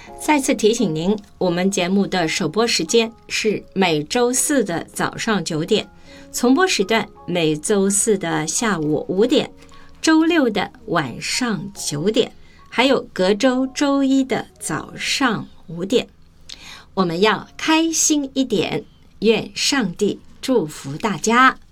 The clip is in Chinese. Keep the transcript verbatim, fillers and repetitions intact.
再次提醒您，我们节目的首播时间是每周四的早上九点，重播时段每周四的下午五点，周六的晚上九点，还有隔周周一的早上五点。我们要开心一点，愿上帝祝福大家。